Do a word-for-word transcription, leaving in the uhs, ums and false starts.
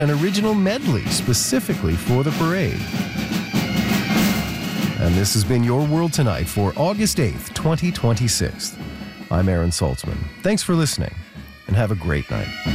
an original medley specifically for the parade. And this has been Your World Tonight for August eighth, twenty twenty-six. I'm Aaron Saltzman. Thanks for listening, and have a great night.